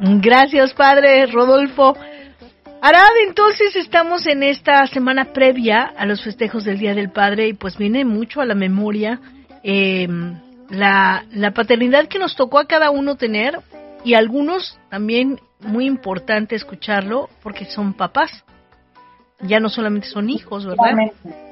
Gracias, padre Rodolfo. Arad, entonces estamos en esta semana previa a los festejos del Día del Padre y pues viene mucho a la memoria la paternidad que nos tocó a cada uno tener y algunos también muy importante escucharlo porque son papás, ya no solamente son hijos, ¿verdad?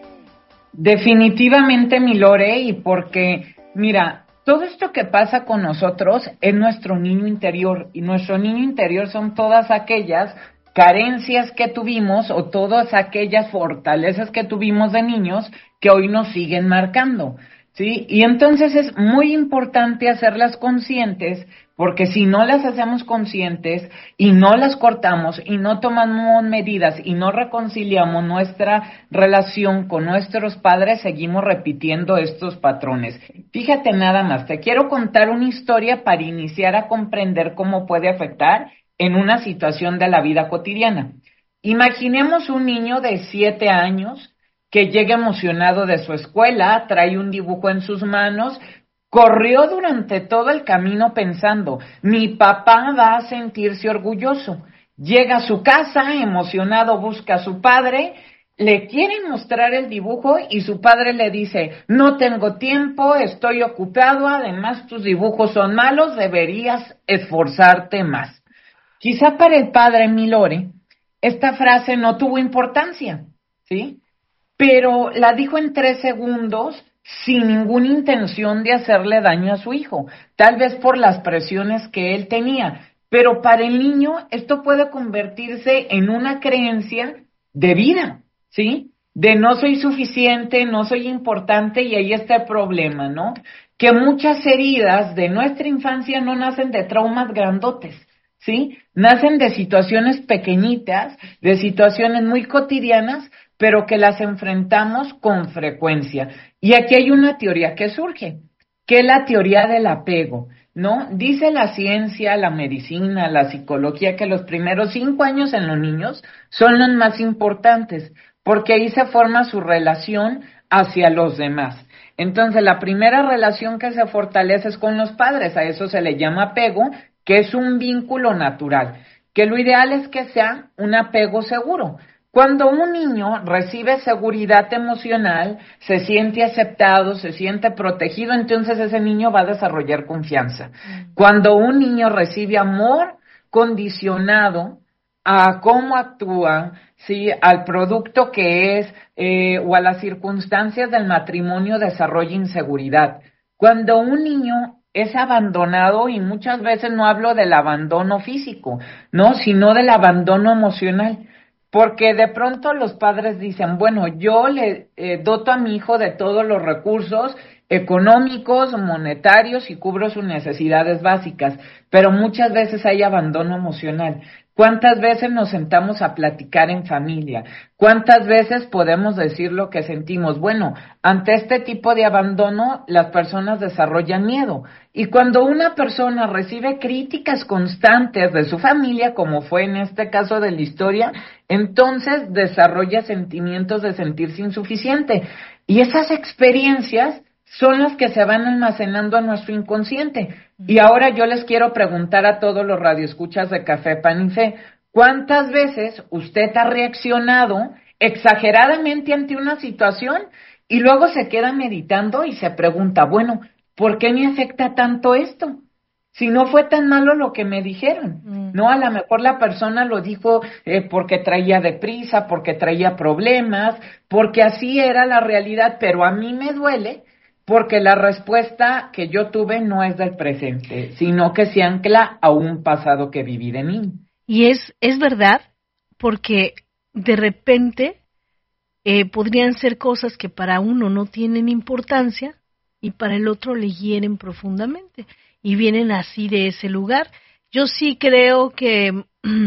Definitivamente, mi Lore, y porque, mira, todo esto que pasa con nosotros es nuestro niño interior, y nuestro niño interior son todas aquellas carencias que tuvimos o todas aquellas fortalezas que tuvimos de niños que hoy nos siguen marcando, ¿sí? Y entonces es muy importante hacerlas conscientes, porque si no las hacemos conscientes y no las cortamos y no tomamos medidas y no reconciliamos nuestra relación con nuestros padres, seguimos repitiendo estos patrones. Fíjate nada más, te quiero contar una historia para iniciar a comprender cómo puede afectar en una situación de la vida cotidiana. Imaginemos un niño de 7 años que llega emocionado de su escuela, trae un dibujo en sus manos, corrió durante todo el camino pensando, mi papá va a sentirse orgulloso. Llega a su casa, emocionado, busca a su padre, le quiere mostrar el dibujo y su padre le dice, no tengo tiempo, estoy ocupado, además tus dibujos son malos, deberías esforzarte más. Quizá para el padre Milore, esta frase no tuvo importancia, ¿sí? Pero la dijo en 3 segundos sin ninguna intención de hacerle daño a su hijo, tal vez por las presiones que él tenía. Pero para el niño esto puede convertirse en una creencia de vida, ¿sí? De no soy suficiente, no soy importante y ahí está el problema, ¿no? Que muchas heridas de nuestra infancia no nacen de traumas grandotes, ¿sí? Nacen de situaciones pequeñitas, de situaciones muy cotidianas, pero que las enfrentamos con frecuencia. Y aquí hay una teoría que surge, que es la teoría del apego, ¿no? Dice la ciencia, la medicina, la psicología, que los primeros 5 años en los niños son los más importantes, porque ahí se forma su relación hacia los demás. Entonces, la primera relación que se fortalece es con los padres, a eso se le llama apego, que es un vínculo natural, que lo ideal es que sea un apego seguro. Cuando un niño recibe seguridad emocional, se siente aceptado, se siente protegido, entonces ese niño va a desarrollar confianza. Cuando un niño recibe amor condicionado a cómo actúa, sí, al producto que es o a las circunstancias del matrimonio, desarrolla inseguridad. Cuando un niño es abandonado, y muchas veces no hablo del abandono físico, no, sino del abandono emocional. Porque de pronto los padres dicen, bueno, yo le doto a mi hijo de todos los recursos económicos, monetarios y cubro sus necesidades básicas, pero muchas veces hay abandono emocional. ¿Cuántas veces nos sentamos a platicar en familia? ¿Cuántas veces podemos decir lo que sentimos? Bueno, ante este tipo de abandono, las personas desarrollan miedo. Y cuando una persona recibe críticas constantes de su familia, como fue en este caso de la historia, entonces desarrolla sentimientos de sentirse insuficiente. Y esas experiencias son las que se van almacenando en nuestro inconsciente. Y ahora yo les quiero preguntar a todos los radioescuchas de Café, Pan y Fe, ¿cuántas veces usted ha reaccionado exageradamente ante una situación y luego se queda meditando y se pregunta, bueno, ¿por qué me afecta tanto esto? Si no fue tan malo lo que me dijeron, ¿no? A lo mejor la persona lo dijo porque traía deprisa, porque traía problemas, porque así era la realidad, pero a mí me duele porque la respuesta que yo tuve no es del presente, sino que se ancla a un pasado que viví de niño. Y es verdad, porque de repente podrían ser cosas que para uno no tienen importancia y para el otro le hieren profundamente y vienen así de ese lugar. Yo sí creo que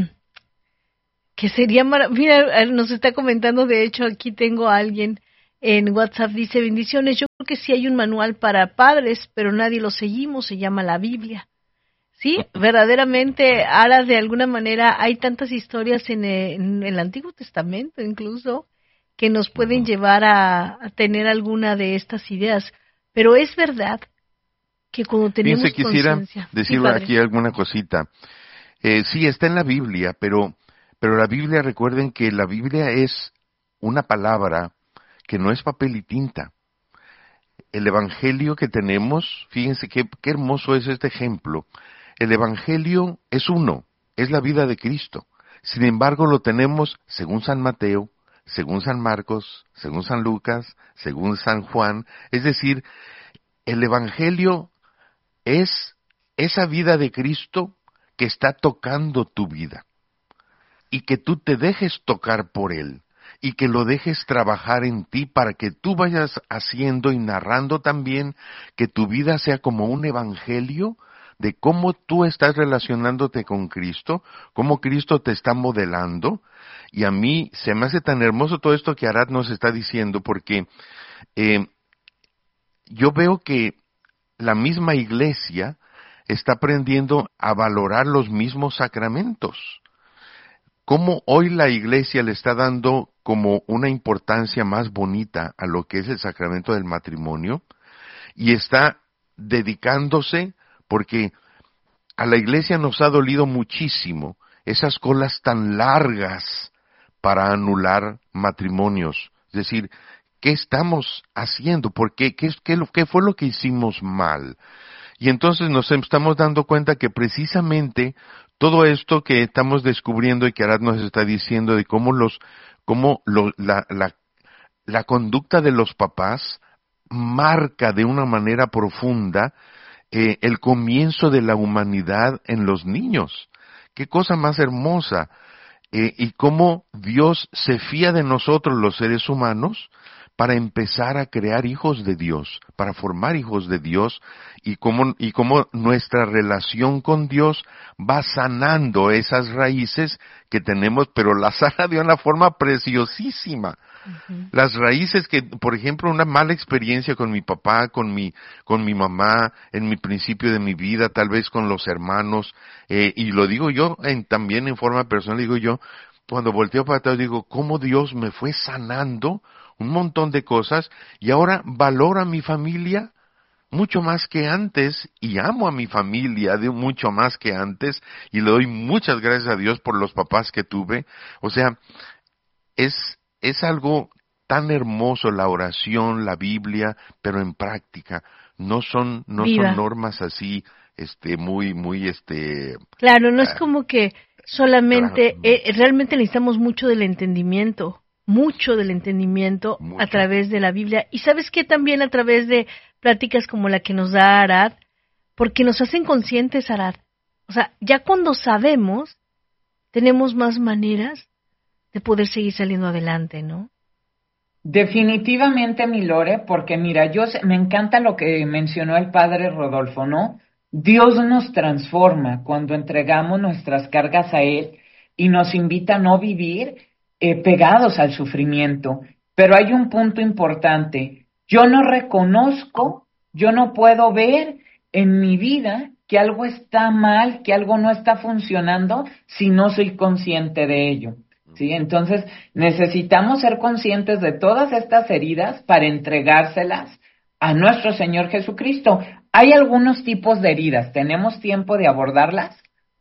sería mira, nos está comentando, de hecho aquí tengo a alguien en WhatsApp, dice, bendiciones, yo creo que sí hay un manual para padres, pero nadie lo seguimos, se llama la Biblia. Sí, verdaderamente, ahora de alguna manera hay tantas historias en el Antiguo Testamento incluso que nos pueden llevar a tener alguna de estas ideas, pero es verdad que cuando tenemos quisiera conciencia... decir sí, aquí alguna cosita. Sí, está en la Biblia, pero la Biblia, recuerden que la Biblia es una palabra que no es papel y tinta. El Evangelio que tenemos, fíjense qué hermoso es este ejemplo. El Evangelio es uno, es la vida de Cristo. Sin embargo, lo tenemos según San Mateo, según San Marcos, según San Lucas, según San Juan. Es decir, el Evangelio es esa vida de Cristo que está tocando tu vida. Y que tú te dejes tocar por Él. Y que lo dejes trabajar en ti para que tú vayas haciendo y narrando también que tu vida sea como un evangelio de cómo tú estás relacionándote con Cristo, cómo Cristo te está modelando. Y a mí se me hace tan hermoso todo esto que Arad nos está diciendo, porque yo veo que la misma iglesia está aprendiendo a valorar los mismos sacramentos. Cómo hoy la iglesia le está dando como una importancia más bonita a lo que es el sacramento del matrimonio y está dedicándose, porque a la iglesia nos ha dolido muchísimo esas colas tan largas para anular matrimonios. Es decir, ¿qué estamos haciendo? ¿Por qué? ¿Qué fue lo que hicimos mal? Y entonces nos estamos dando cuenta que precisamente todo esto que estamos descubriendo y que Arad nos está diciendo de cómo la conducta de los papás marca de una manera profunda el comienzo de la humanidad en los niños. Qué cosa más hermosa. Y cómo Dios se fía de nosotros los seres humanos para empezar a crear hijos de Dios, para formar hijos de Dios, y cómo nuestra relación con Dios va sanando esas raíces que tenemos, pero las sana de una forma preciosísima. Uh-huh. Las raíces que, por ejemplo, una mala experiencia con mi papá, con mi mamá, en mi principio de mi vida, tal vez con los hermanos, y lo digo yo también en forma personal, digo yo, cuando volteo para atrás, digo, cómo Dios me fue sanando un montón de cosas, y ahora valoro a mi familia mucho más que antes, y amo a mi familia de mucho más que antes, y le doy muchas gracias a Dios por los papás que tuve. O sea, es algo tan hermoso la oración, la Biblia, pero en práctica. No son normas así, muy, Claro, no es como que solamente, claro. Realmente necesitamos mucho del entendimiento a través de la Biblia. Y ¿sabes qué? También a través de pláticas como la que nos da Arad, porque nos hacen conscientes, Arad. O sea, ya cuando sabemos, tenemos más maneras de poder seguir saliendo adelante, ¿no? Definitivamente, mi Lore, porque mira, me encanta lo que mencionó el padre Rodolfo, ¿no? Dios nos transforma cuando entregamos nuestras cargas a Él y nos invita a no vivir pegados al sufrimiento. Pero hay un punto importante. Yo no reconozco, yo no puedo ver en mi vida que algo está mal, que algo no está funcionando si no soy consciente de ello. ¿Sí? Entonces, necesitamos ser conscientes de todas estas heridas para entregárselas a nuestro Señor Jesucristo. Hay algunos tipos de heridas. ¿Tenemos tiempo de abordarlas?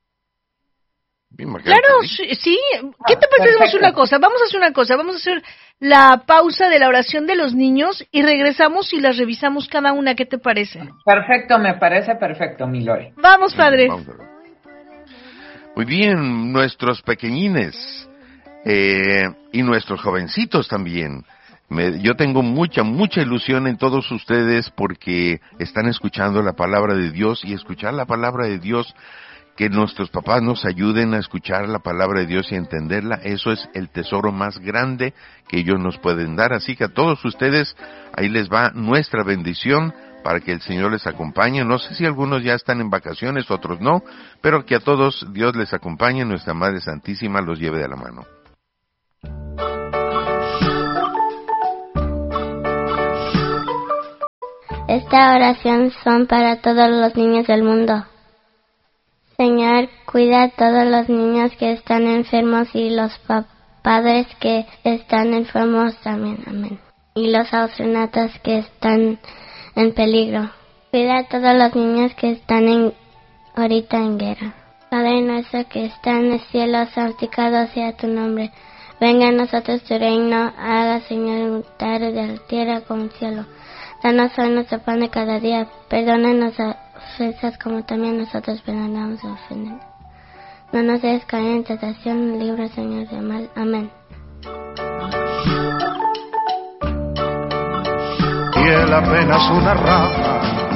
Claro, sí. ¿Qué te parece? Vamos a hacer una cosa. Vamos a hacer la pausa de la oración de los niños y regresamos y las revisamos cada una. ¿Qué te parece? Perfecto, me parece perfecto, mi Lore. Vamos, padre. Muy bien, nuestros pequeñines. Y nuestros jovencitos también. Yo tengo mucha ilusión en todos ustedes porque están escuchando la palabra de Dios, y escuchar la palabra de Dios, que nuestros papás nos ayuden a escuchar la palabra de Dios y a entenderla, eso es el tesoro más grande que ellos nos pueden dar. Así que a todos ustedes, ahí les va nuestra bendición para que el Señor les acompañe. No sé si algunos ya están en vacaciones, otros no, pero que a todos Dios les acompañe, nuestra Madre Santísima los lleve de la mano. Esta oración son para todos los niños del mundo. Señor, cuida a todos los niños que están enfermos y los padres que están enfermos también, amén. Y los astronautas que están en peligro. Cuida a todos los niños que están ahorita en guerra. Padre nuestro que está en el cielo, santificado sea tu nombre. Venga a nosotros tu reino, hágase en el voluntad de la tierra como en el cielo. Danos hoy nuestro pan de cada día, perdónanos las ofensas como también nosotros perdonamos a los ofensores. No nos dejes caer en tentación, libre Señor del mal. Amén. Y él apenas una rama